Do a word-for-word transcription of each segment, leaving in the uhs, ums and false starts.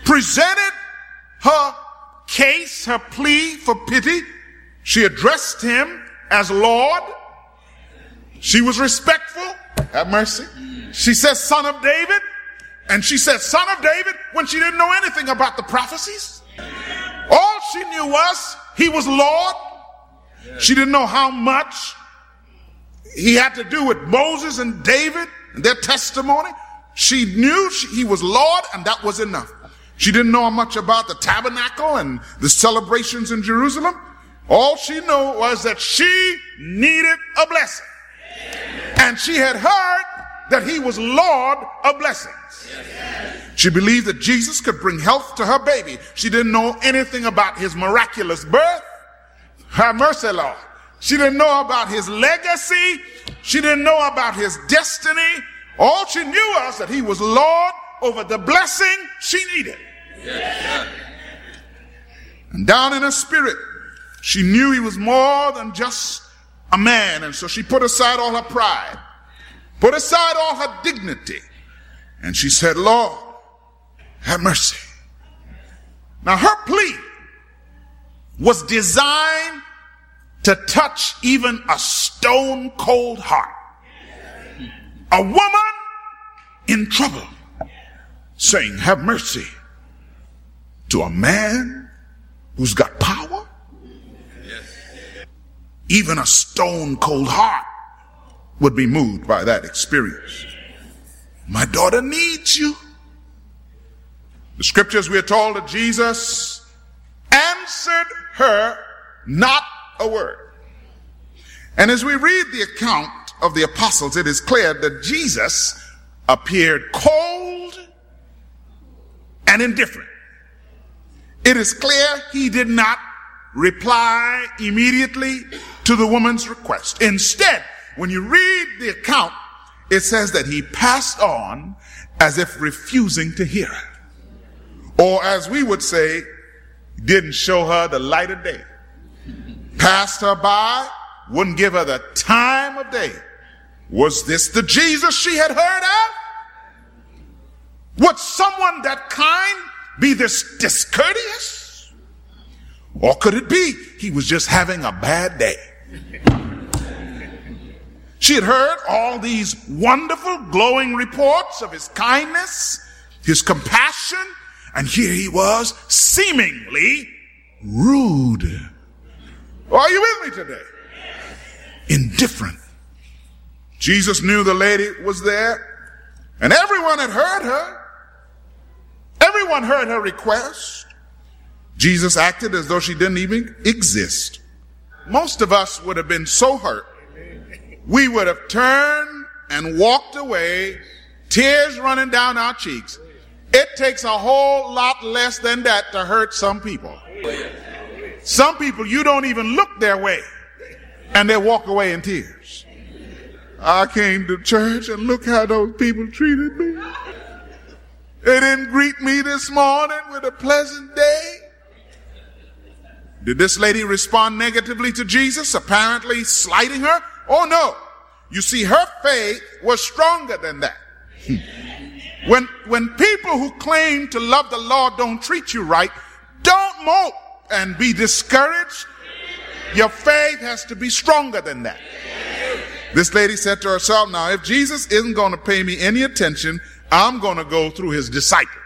presented her case, her plea for pity. She addressed him as Lord. She was respectful. Have mercy. She says, Son of David. And she said, Son of David, when she didn't know anything about the prophecies. All she knew was he was Lord. She didn't know how much he had to do with Moses and David and their testimony. She knew she, he was Lord, and that was enough. She didn't know much about the tabernacle and the celebrations in Jerusalem. All she knew was that she needed a blessing. And she had heard that he was Lord of blessings. She believed that Jesus could bring health to her baby. She didn't know anything about his miraculous birth. Have mercy, Lord. She didn't know about his legacy. She didn't know about his destiny. All she knew was that he was Lord over the blessing she needed. And down in her spirit, she knew he was more than just a man. And so she put aside all her pride, put aside all her dignity, and she said, Lord, have mercy. Now her plea was designed to touch even a stone cold heart. A woman in trouble saying, have mercy to a man who's got power. Even a stone cold heart would be moved by that experience. My daughter needs you. The scriptures, we are told that Jesus answered her not a word. And as we read the account of the apostles, it is clear that Jesus appeared cold and indifferent. It is clear he did not reply immediately to the woman's request. Instead, when you read the account, it says that he passed on as if refusing to hear her. Or as we would say, didn't show her the light of day. Passed her by, wouldn't give her the time of day. Was this the Jesus she had heard of? Would someone that kind be this discourteous? Or could it be he was just having a bad day? She had heard all these wonderful, glowing reports of his kindness, his compassion, and here he was seemingly rude. Are you with me today? Indifferent. Jesus knew the lady was there, and everyone had heard her. Everyone heard her request. Jesus acted as though she didn't even exist. Most of us would have been so hurt, we would have turned and walked away, tears running down our cheeks. It takes a whole lot less than that to hurt some people. Some people, you don't even look their way, and they walk away in tears. I came to church and look how those people treated me. They didn't greet me this morning with a pleasant day. Did this lady respond negatively to Jesus, apparently slighting her? Oh no. You see, her faith was stronger than that. When, when people who claim to love the Lord don't treat you right, don't mope and be discouraged. Your faith has to be stronger than that. This lady said to herself, now if Jesus isn't going to pay me any attention, I'm going to go through his disciples.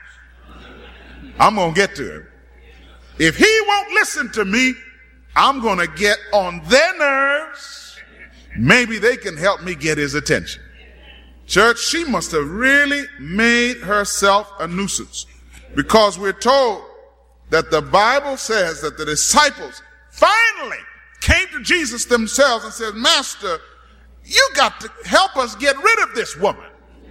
I'm going to get to him. If he won't listen to me, I'm going to get on their nerves. Maybe they can help me get his attention. Church, she must have really made herself a nuisance, because we're told that the Bible says that the disciples finally came to Jesus themselves and said, Master, you got to help us get rid of this woman.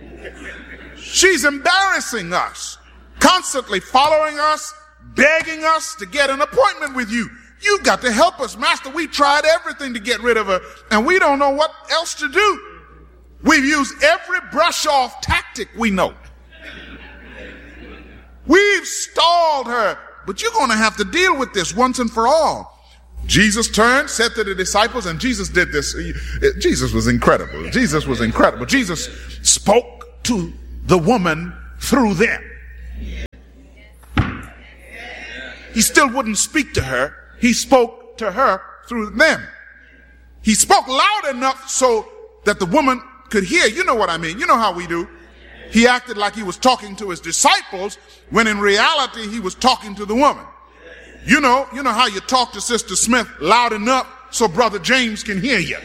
She's embarrassing us, constantly following us, begging us to get an appointment with you. You've got to help us, Master. We tried everything to get rid of her, and we don't know what else to do. We've used every brush-off tactic we know. We've stalled her, but you're going to have to deal with this once and for all. Jesus turned, said to the disciples, and Jesus did this. Jesus was incredible. Jesus was incredible. Jesus spoke to the woman through them. he still wouldn't speak to her. He spoke to her through them. He spoke loud enough so that the woman could hear. You know what I mean. You know how we do. He acted like he was talking to his disciples when in reality he was talking to the woman. You know, you know how you talk to Sister Smith loud enough so Brother James can hear you.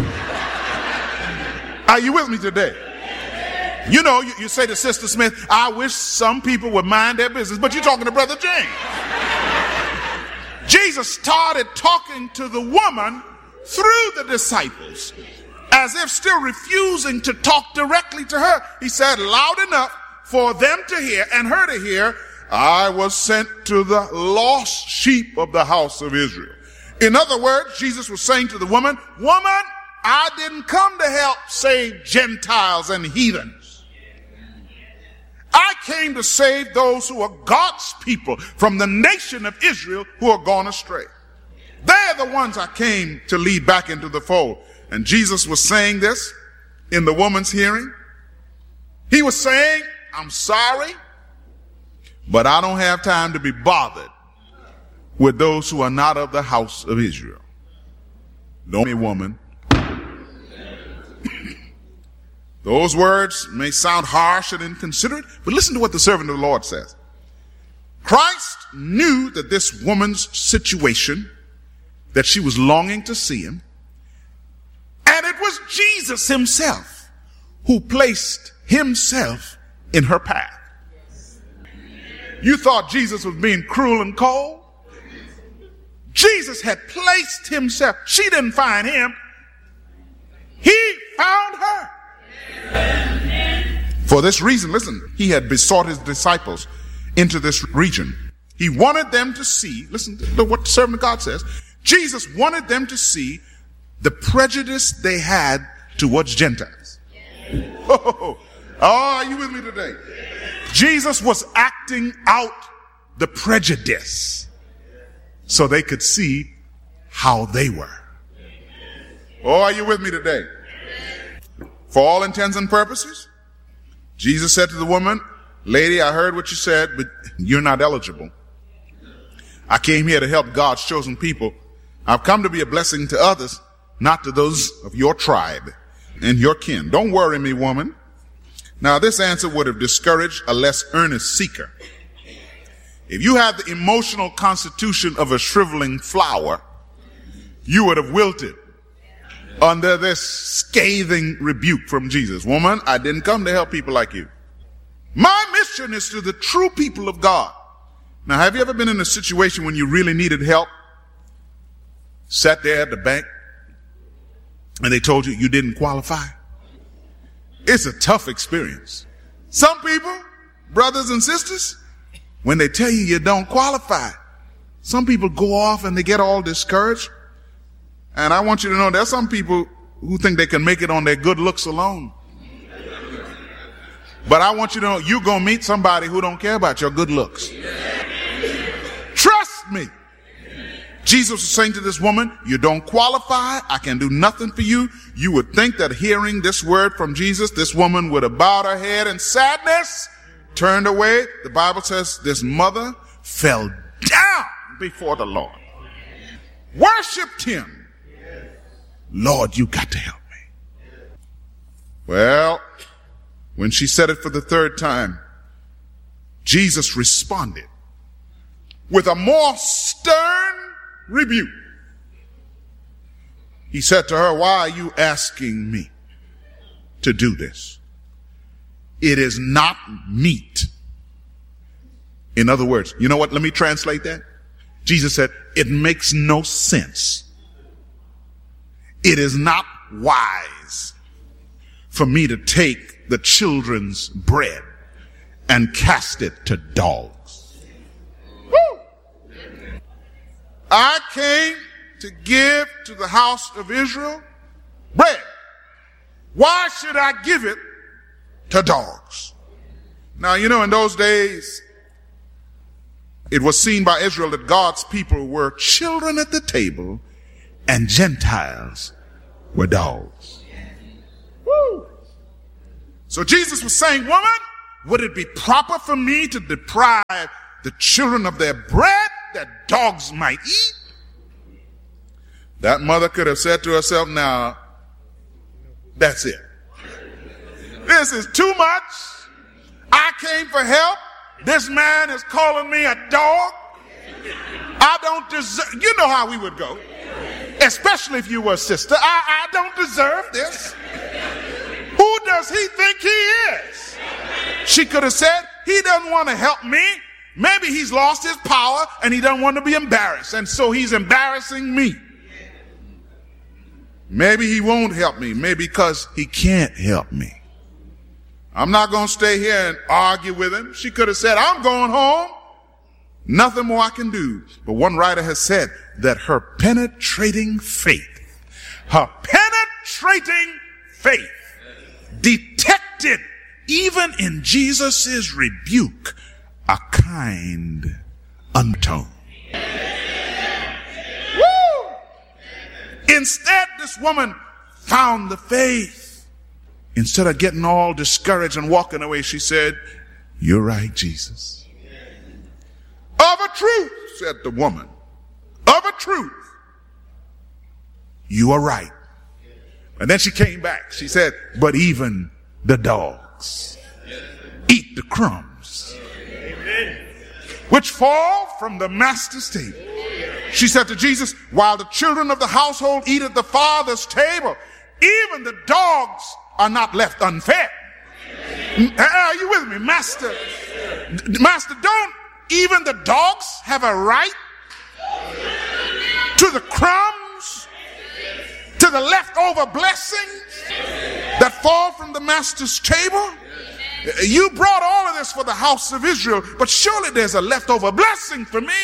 Are you with me today? You know, you, you say to Sister Smith, I wish some people would mind their business, but you're talking to Brother James. Jesus started talking to the woman through the disciples, as if still refusing to talk directly to her. He said loud enough for them to hear and her to hear, I was sent to the lost sheep of the house of Israel. In other words, Jesus was saying to the woman, woman, I didn't come to help save Gentiles and heathens. I came to save those who are God's people from the nation of Israel who are gone astray. They're the ones I came to lead back into the fold. And Jesus was saying this in the woman's hearing. He was saying, I'm sorry, but I don't have time to be bothered with those who are not of the house of Israel. Don't be a woman. Those words may sound harsh and inconsiderate, but listen to what the servant of the Lord says. Christ knew that this woman's situation, that she was longing to see him, and it was Jesus himself who placed himself in her path. You thought Jesus was being cruel and cold? Jesus had placed himself. She didn't find him. He found her. For this reason, listen, he had besought his disciples into this region. He wanted them to see, listen to what the servant of God says. Jesus wanted them to see the prejudice they had towards Gentiles. Oh, oh, are you with me today? Jesus was acting out the prejudice so they could see how they were. Oh, are you with me today? For all intents and purposes, Jesus said to the woman, lady, I heard what you said, but you're not eligible. I came here to help God's chosen people. I've come to be a blessing to others, not to those of your tribe and your kin. Don't worry me, woman. Now, this answer would have discouraged a less earnest seeker. If you had the emotional constitution of a shriveling flower, you would have wilted under this scathing rebuke from Jesus. Woman, I didn't come to help people like you. My mission is to the true people of God. Now, have you ever been in a situation when you really needed help? Sat there at the bank and they told you you didn't qualify? It's a tough experience. Some people, brothers and sisters, when they tell you you don't qualify, some people go off and they get all discouraged. And I want you to know there's some people who think they can make it on their good looks alone. But I want you to know you're going to meet somebody who don't care about your good looks. Trust me. Jesus was saying to this woman, you don't qualify. I can do nothing for you. You would think that hearing this word from Jesus, this woman would have bowed her head in sadness, turned away. The Bible says this mother fell down before the Lord, worshiped him. Lord, you got to help me. Well, when she said it for the third time, Jesus responded with a more stern rebuke. He said to her, why are you asking me to do this? It is not meet. In other words, you know what? Let me translate that. Jesus said, it makes no sense. It is not wise for me to take the children's bread and cast it to dogs. Woo! I came to give to the house of Israel bread. Why should I give it to dogs? Now, you know, in those days, it was seen by Israel that God's people were children at the table and Gentiles were dogs. Woo! So Jesus was saying, woman, would it be proper for me to deprive the children of their bread that dogs might eat. That mother could have said to herself, now, that's it. This is too much. I came for help. This man is calling me a dog. I don't deserve, you know how we would go. Especially if you were a sister. I, I don't deserve this. Who does he think he is? She could have said, he doesn't want to help me. Maybe he's lost his power and he doesn't want to be embarrassed. And so he's embarrassing me. Maybe he won't help me. Maybe because he can't help me. I'm not going to stay here and argue with him. She could have said, I'm going home. Nothing more I can do. But one writer has said that her penetrating faith, her penetrating faith detected even in Jesus' rebuke a kind undertone. Woo! Instead, this woman found the faith. Instead of getting all discouraged and walking away, she said, you're right, Jesus. Of a truth, said the woman, of a truth, you are right. And then she came back. She said, but even the dogs eat the crumbs which fall from the master's table. She said to Jesus, while the children of the household eat at the father's table, even the dogs are not left unfed. Are you with me, master? Master, don't even the dogs have a right to the crumbs, to the leftover blessings that fall from the master's table? You brought all of this for the house of Israel, but surely there's a leftover blessing for me.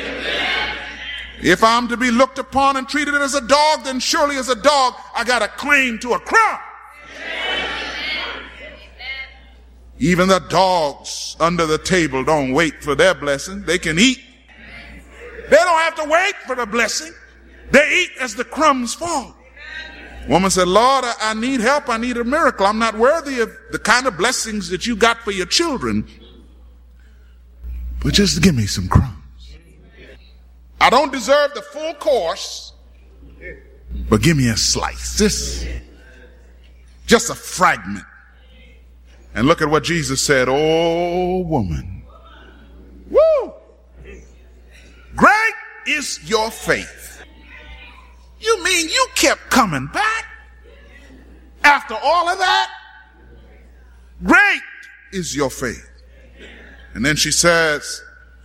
If I'm to be looked upon and treated as a dog, then surely as a dog, I got a claim to a crumb. Even the dogs under the table don't wait for their blessing. They can eat. They don't have to wait for the blessing. They eat as the crumbs fall. Woman said, Lord, I, I need help. I need a miracle. I'm not worthy of the kind of blessings that you got for your children. But just give me some crumbs. I don't deserve the full course, but give me a slice. Just, just a fragment. And look at what Jesus said. Oh, woman. Woo! Great is your faith. You mean you kept coming back after all of that? Great is your faith. And then she says,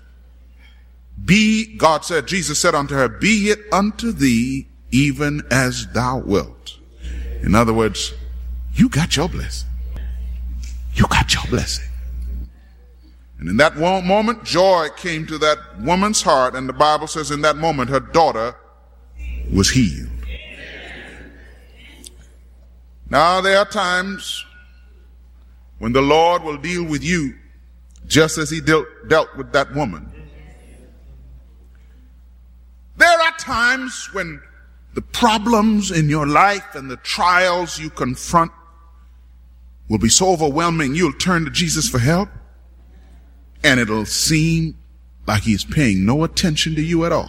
be, God said, Jesus said unto her, be it unto thee even as thou wilt. In other words, you got your blessing. You got your blessing. And in that moment, joy came to that woman's heart. And the Bible says in that moment, her daughter was healed. Now, there are times when the Lord will deal with you just as he dealt, dealt with that woman. There are times when the problems in your life and the trials you confront will be so overwhelming, you'll turn to Jesus for help, and it'll seem like he's paying no attention to you at all.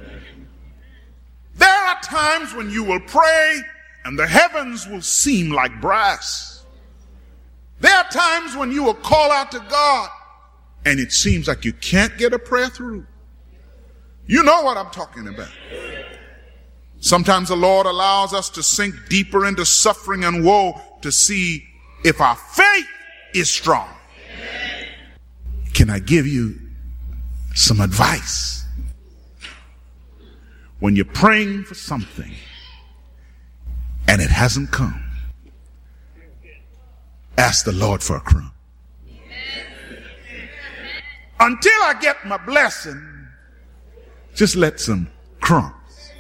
There are times when you will pray and the heavens will seem like brass. There are times when you will call out to God and it seems like you can't get a prayer through. You know what I'm talking about. Sometimes the Lord allows us to sink deeper into suffering and woe to see if our faith is strong. Can I give you some advice? When you're praying for something and it hasn't come, ask the Lord for a crumb. Until I get my blessing, just let some crumbs.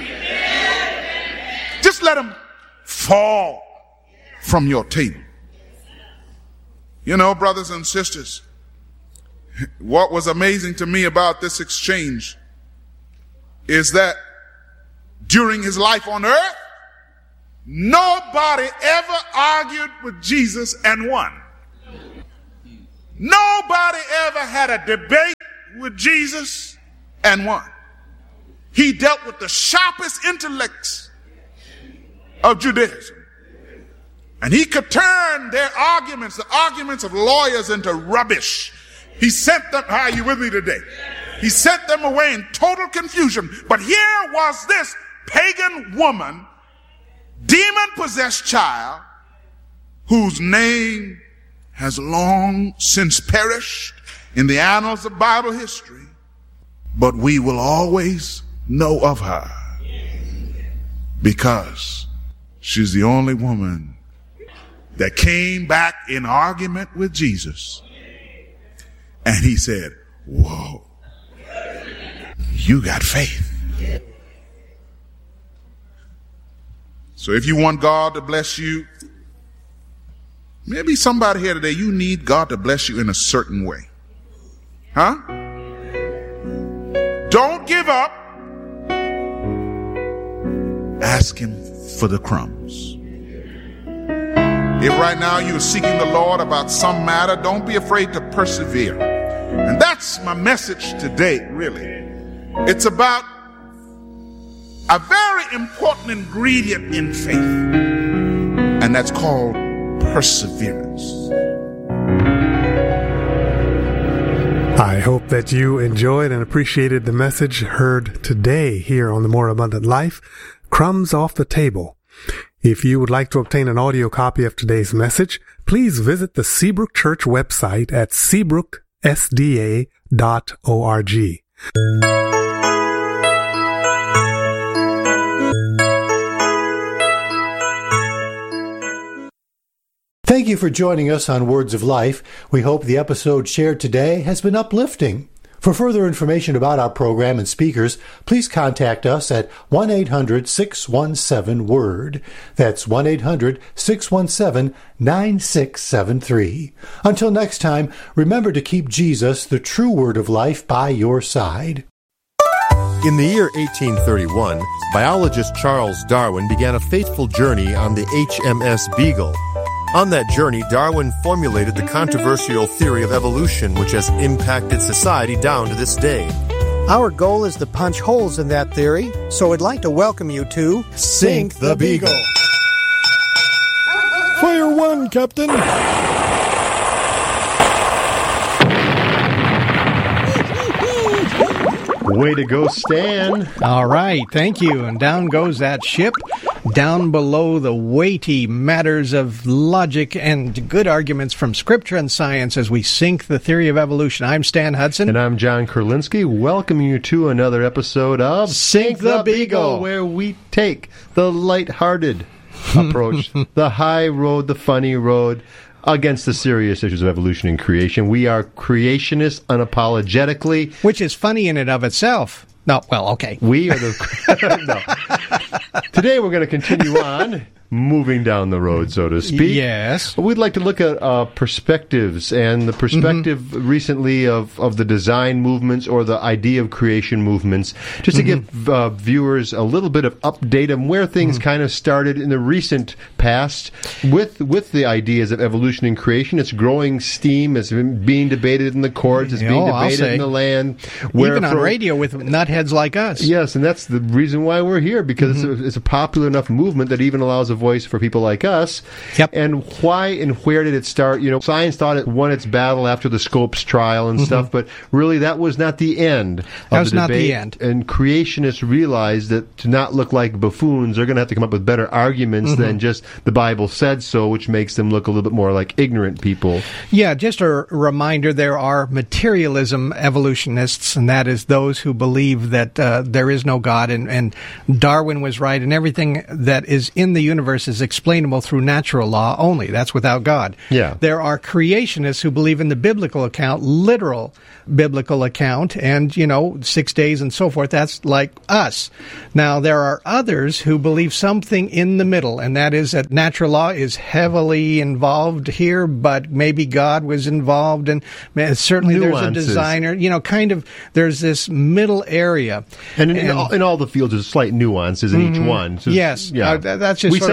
Just let them fall from your table. You know, brothers and sisters, what was amazing to me about this exchange is that during his life on earth, nobody ever argued with Jesus and won. Nobody ever had a debate with Jesus and one. He dealt with the sharpest intellects of Judaism. And he could turn their arguments, the arguments of lawyers, into rubbish. He sent them, are you with me today? He sent them away in total confusion. But here was this pagan woman, demon-possessed child, whose name has long since perished in the annals of Bible history, but we will always know of her because she's the only woman that came back in argument with Jesus. And he said, whoa, you got faith. So if you want God to bless you, maybe somebody here today, you need God to bless you in a certain way. Huh? Don't give up. Ask him for the crumbs. If right now you're seeking the Lord about some matter, don't be afraid to persevere. And that's my message today, really. It's about a very important ingredient in faith, and that's called perseverance. I hope that you enjoyed and appreciated the message heard today here on The More Abundant Life, Crumbs Off the Table. If you would like to obtain an audio copy of today's message, please visit the Seabrook Church website at seabrook s d a dot org. Thank you for joining us on Words of Life. We hope the episode shared today has been uplifting. For further information about our program and speakers, please contact us at one eight hundred six one seven WORD. That's one eight hundred six one seven nine six seven three. Until next time, remember to keep Jesus, the true Word of life, by your side. In the year eighteen thirty-one, biologist Charles Darwin began a fateful journey on the H M S Beagle. On that journey, Darwin formulated the controversial theory of evolution, which has impacted society down to this day. Our goal is to punch holes in that theory, so I'd like to welcome you to Sink the Beagle. Fire one, Captain! Way to go, Stan. All right, thank you. And down goes that ship, down below the weighty matters of logic and good arguments from Scripture and science as we sink the theory of evolution. I'm Stan Hudson. And I'm John Kurlinski, welcoming you to another episode of Sink the Beagle, where we take the lighthearted approach, the high road, the funny road, against the serious issues of evolution and creation. We are creationists unapologetically. Which is funny in and of itself. No, well, okay. We are the... no. Today we're going to continue on, moving down the road, so to speak. Yes. We'd like to look at uh, perspectives, and the perspective mm-hmm. recently of, of the design movements or the idea of creation movements, just to mm-hmm. give uh, viewers a little bit of update on where things mm-hmm. kind of started in the recent past with with the ideas of evolution and creation. It's growing steam, it's being debated in the courts, it's being oh, debated in the land. Where Even on from, radio with nutheads like us. Yes, and that's the reason why we're here, because mm-hmm. it's, a, it's a popular enough movement that even allows a voice for people like us. Yep. And why and where did it start? You know, science thought it won its battle after the Scopes trial and mm-hmm. stuff, but really that was not the end of that was the not debate. the end. And creationists realized that to not look like buffoons, they're going to have to come up with better arguments mm-hmm. than just the Bible said so, which makes them look a little bit more like ignorant people. Yeah, just a reminder, there are materialism evolutionists, and that is those who believe that uh, there is no God, and, and Darwin was right, and everything that is in the universe is explainable through natural law only. That's without God. Yeah. There are creationists who believe in the biblical account, literal biblical account, and, you know, six days and so forth. That's like us. Now, there are others who believe something in the middle, and that is that natural law is heavily involved here, but maybe God was involved, and certainly Nuances. There's a designer. You know, kind of, there's this middle area. And in, and, in, all, in all the fields, there's slight nuances in mm-hmm. each one. So yes. yeah. Uh, that's just we sort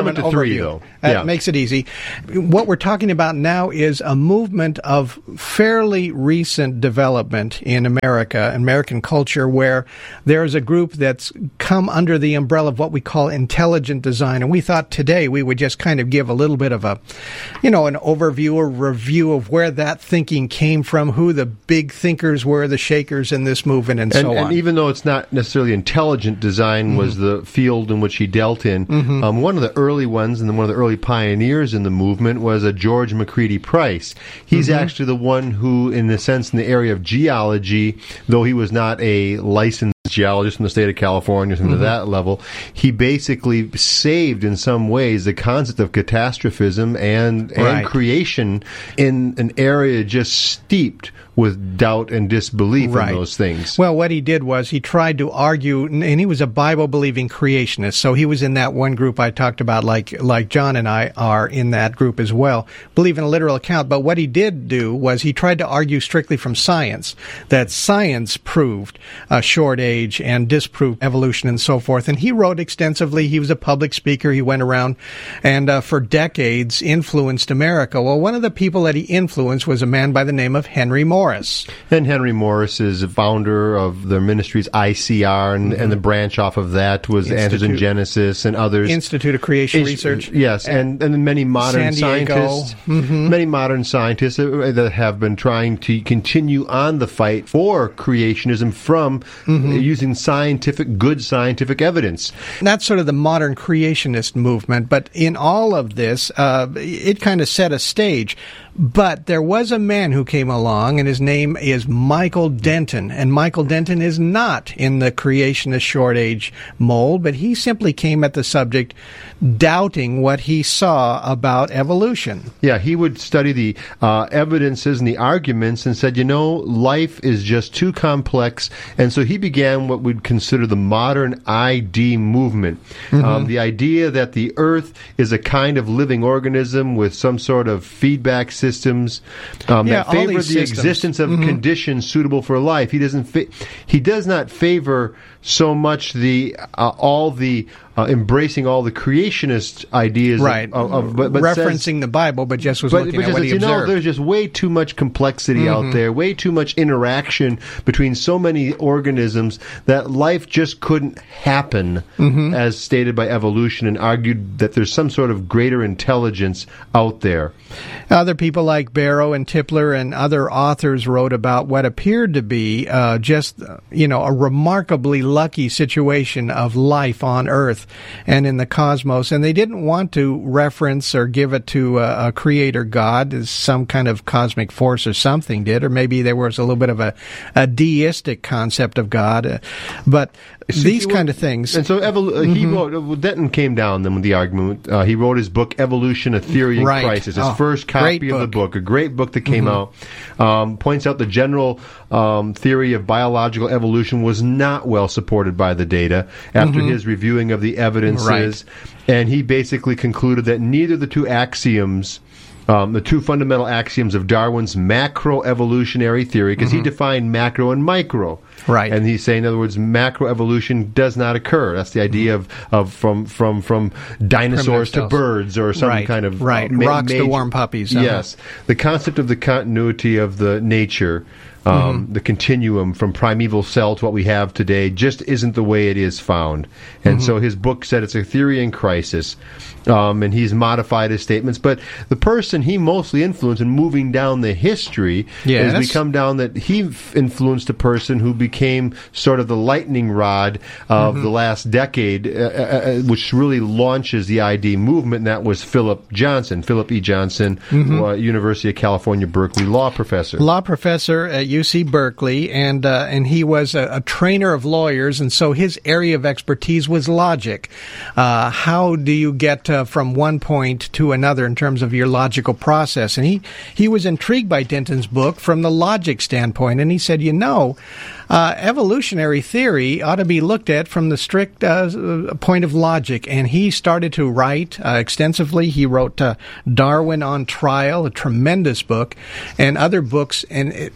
limit of an to overview. three, though. That Yeah. makes it easy. What we're talking about now is a movement of fairly recent development in America, American culture, where there is a group that's come under the umbrella of what we call intelligent design. And we thought today we would just kind of give a little bit of a, you know, an overview or review of where that thinking came from, who the big thinkers were, the shakers in this movement, and, And, so on. and even though it's not necessarily intelligent design Mm-hmm. was the field in which he dealt in, Mm-hmm. um, one of the early ones and one of the early pioneers in the movement was a George McCready Price. He's Mm-hmm. actually the one who, in a sense, in the area of geology, though he was not a licensed geologist in the state of California, something Mm-hmm. to that level, he basically saved in some ways the concept of catastrophism and, and Right. creation in an area just steeped with doubt and disbelief Right. in those things. Well, what he did was he tried to argue, and he was a Bible-believing creationist, so he was in that one group I talked about, like like John and I are in that group as well, believe in a literal account. But what he did do was he tried to argue strictly from science, that science proved a short age and disproved evolution and so forth. And he wrote extensively. He was a public speaker. He went around and uh, for decades influenced America. Well, one of the people that he influenced was a man by the name of Henry Morris. And Henry Morris is a founder of the ministries I C R, and, and the branch off of that was Answers in Institute. Genesis and others. Institute of Creation Is- Research. Yes, and, and many modern San Diego. scientists, many modern scientists uh, that have been trying to continue on the fight for creationism from uh, using scientific, good scientific evidence. That's sort of the modern creationist movement. But in all of this, uh, it kind of set a stage. But there was a man who came along, and his name is Michael Denton. And Michael Denton is not in the creationist short age mold, but he simply came at the subject doubting what he saw about evolution. Yeah, he would study the uh, evidences and the arguments and said, you know, life is just too complex. And so he began what we'd consider the modern I D movement. Mm-hmm. Um, the idea that the earth is a kind of living organism with some sort of feedback systems um, Yeah, that all favor the these systems. existence of conditions suitable for life. He doesn't fa- he does not favor so much the uh, all the uh, embracing all the creationist ideas of- Right. of, of but, but Referencing says, the Bible, but just was but, looking but at just what that, he you know, observed. there's just way too much complexity Mm-hmm. out there, way too much interaction between so many organisms that life just couldn't happen Mm-hmm. as stated by evolution, and argued that there's some sort of greater intelligence out there. Other people like Barrow and Tipler and other authors wrote about what appeared to be uh, just, uh, you know, a remarkably lucky situation of life on Earth and in the cosmos. And they didn't want to reference or give it to a, a creator God, as some kind of cosmic force or something did, or maybe there was a little bit of a, a deistic concept of God. Uh, but So these he kind wrote- of things. And so evol- uh, he Mm-hmm. wrote, uh, Denton came down then with the argument. Uh, he wrote his book, Evolution, A Theory in Right. Crisis, his Oh, first great copy of the book. book, a great book that came out, um, points out the general um, theory of biological evolution was not well supported by the data after his reviewing of the evidences. Right. And he basically concluded that neither the two axioms Um, the two fundamental axioms of Darwin's macroevolutionary theory, because he defined macro and micro. Right. And he's saying, in other words, macroevolution does not occur. That's the idea of, of from from from dinosaurs to cells. birds or some Right, kind of right. uh, ma- Rocks to major- warm puppies, uh-huh. Yes, the concept of the continuity of the nature. Um, The continuum from primeval cell to what we have today just isn't the way it is found. And so his book said it's a theory in crisis. Um, and he's modified his statements. But the person he mostly influenced in moving down the history Yes. has become down that he f- influenced a person who became sort of the lightning rod of the last decade, uh, uh, uh, which really launches the I D movement, and that was Philip Johnson, Philip E. Johnson, uh, University of California, Berkeley law professor. Law professor at U C Berkeley, and uh, and he was a, a trainer of lawyers, and so his area of expertise was logic. Uh, how do you get uh, from one point to another in terms of your logical process? And he, he was intrigued by Denton's book from the logic standpoint, and he said, you know, uh, evolutionary theory ought to be looked at from the strict uh, point of logic. And he started to write uh, extensively. He wrote uh, Darwin on Trial, a tremendous book, and other books, and it, basically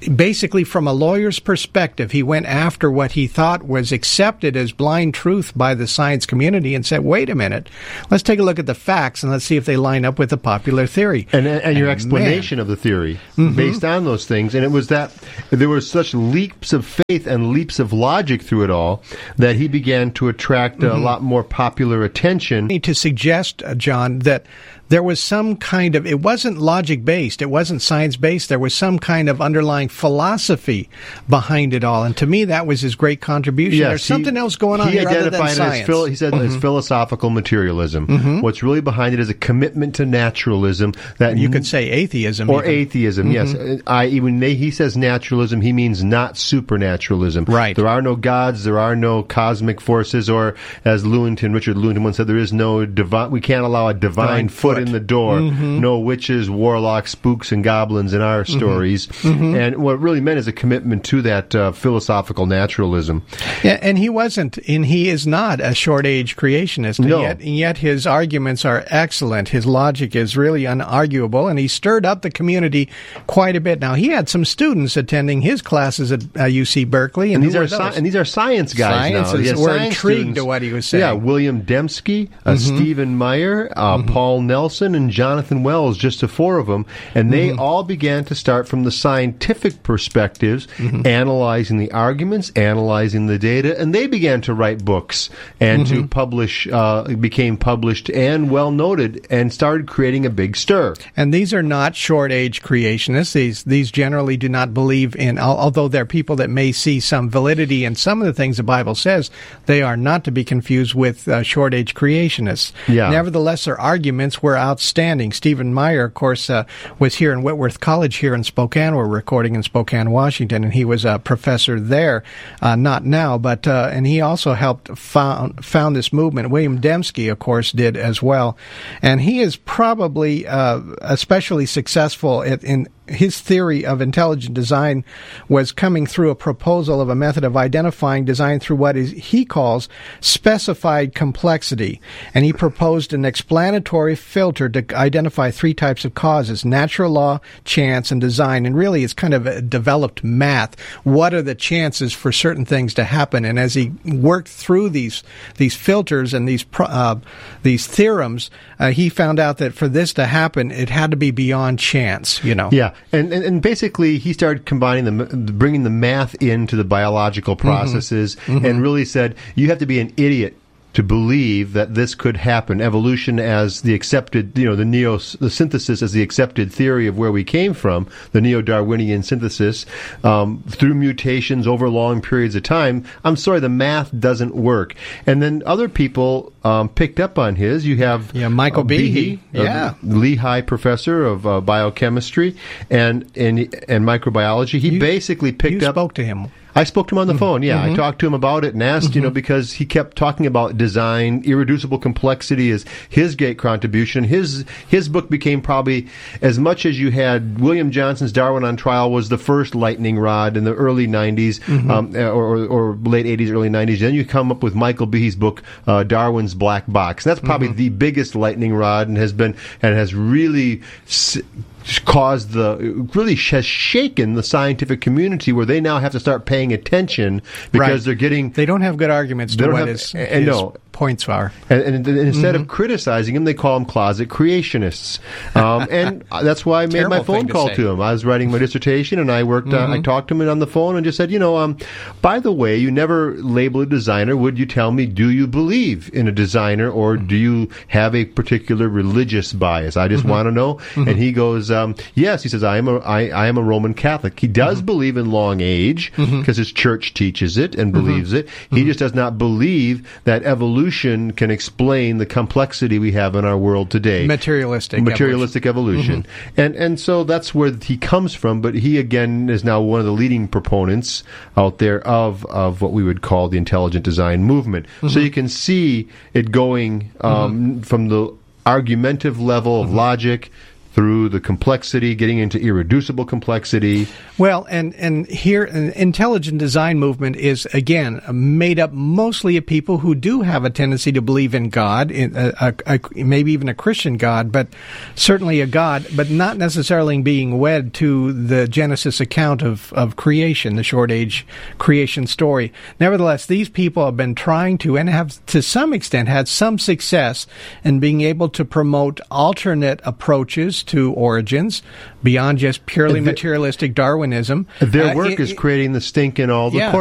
basically, from a lawyer's perspective, he went after what he thought was accepted as blind truth by the science community and said, wait a minute, let's take a look at the facts and let's see if they line up with the popular theory. And, and, and your explanation man. of the theory mm-hmm. based on those things. And it was that there were such leaps of faith and leaps of logic through it all that he began to attract mm-hmm. a lot more popular attention. I need to suggest, uh, John, that there was some kind of, it wasn't logic-based, it wasn't science-based, there was some kind of underlying philosophy behind it all. And to me, that was his great contribution. Yes, There's something he, else going on he here other than science. As phil- he said mm-hmm. it's philosophical materialism. Mm-hmm. What's really behind it is a commitment to naturalism. That You could say atheism. Or even. atheism, mm-hmm. yes. I, when they, he says naturalism, he means not supernaturalism. Right. There are no gods, there are no cosmic forces, or as Lewington, Richard Lewington once said, there is no divine, we can't allow a divine, divine foot. foot in the door. Mm-hmm. No witches, warlocks, spooks, and goblins in our stories. Mm-hmm. And what it really meant is a commitment to that uh, philosophical naturalism. Yeah, and he wasn't, and he is not a short-age creationist. No. And yet, and yet his arguments are excellent. His logic is really unarguable, and he stirred up the community quite a bit. Now, he had some students attending his classes at uh, U C Berkeley. And, and, these are sci- and these are science guys Sciences now. Yeah, were science intrigued students. to what he was saying. Yeah, William Dembski, uh, mm-hmm. Stephen Meyer, uh, mm-hmm. Paul Nelson, and Jonathan Wells, just the four of them. And they mm-hmm. all began to start from the scientific perspectives, mm-hmm. analyzing the arguments, analyzing the data, and they began to write books and mm-hmm. to publish, uh, became published and well noted, and started creating a big stir. And these are not short-age creationists. These these generally do not believe in, although they're people that may see some validity in some of the things the Bible says, they are not to be confused with uh, short-age creationists. Yeah. Nevertheless, their arguments were outstanding. Stephen Meyer, of course, uh, was here in Whitworth College here in Spokane. We're recording in Spokane, Washington, and he was a professor there, uh, not now, but uh, and he also helped found found this movement. William Dembski, of course, did as well, and he is probably uh, especially successful at, in his theory of intelligent design was coming through a proposal of a method of identifying design through what is, he calls specified complexity. And he proposed an explanatory filter to identify three types of causes: natural law, chance, and design. And really, it's kind of a developed math. What are the chances for certain things to happen? And as he worked through these these filters and these uh, these theorems, uh, he found out that for this to happen, it had to be beyond chance. You know. Yeah. And, and and basically, he started combining the, bringing the math into the biological processes, mm-hmm. Mm-hmm. and really said, you have to be an idiot to believe that this could happen. Evolution as the accepted, you know, the neo, the synthesis as the accepted theory of where we came from, the neo-Darwinian synthesis, um, through mutations over long periods of time. I'm sorry, the math doesn't work. And then other people um, picked up on his. You have yeah, Michael uh, Behe, Behe, yeah, a Lehigh professor of uh, biochemistry and, and and microbiology. He you, basically picked you up. You spoke to him. I spoke to him on the mm-hmm. phone, yeah. Mm-hmm. I talked to him about it and asked, mm-hmm. you know, because he kept talking about design. Irreducible complexity is his great contribution. His his book became probably, as much as you had William Johnson's Darwin on Trial was the first lightning rod in the early nineties, mm-hmm. um, or, or, or late eighties, early nineties. Then you come up with Michael Behe's book, uh, Darwin's Black Box. That's probably mm-hmm. the biggest lightning rod and has been, and has really s- caused the, really has shaken the scientific community, where they now have to start paying attention because right. they're getting... They don't have good arguments to what have, his, and his no. points are. And, and, and instead mm-hmm. of criticizing him, they call him closet creationists. Um, and that's why I made my phone to call say. to him. I was writing my dissertation, and I worked. Mm-hmm. Uh, I talked to him on the phone and just said, you know, um, by the way, you never label a designer. Would you tell me, do you believe in a designer, or mm-hmm. do you have a particular religious bias? I just mm-hmm. want to know. Mm-hmm. And he goes, um, yes. He says, I am a, I, I am a Roman Catholic. He does mm-hmm. believe in long age because mm-hmm. his church teaches it and mm-hmm. believes it. He mm-hmm. just does not believe that evolution can explain the complexity we have in our world today. Materialistic Materialistic evolution. evolution. Mm-hmm. And and so that's where he comes from, but he, again, is now one of the leading proponents out there of, of what we would call the intelligent design movement. Mm-hmm. So you can see it going um, mm-hmm. from the argumentative level of mm-hmm. logic through the complexity, getting into irreducible complexity. Well, and, and here, an intelligent design movement is, again, made up mostly of people who do have a tendency to believe in God, in a, a, a, maybe even a Christian God, but certainly a God, but not necessarily being wed to the Genesis account of, of creation, the short age creation story. Nevertheless, these people have been trying to, and have to some extent had some success in being able to promote alternate approaches to origins beyond just purely The, materialistic Darwinism. Their Uh, work it, is creating the stink in all the yeah.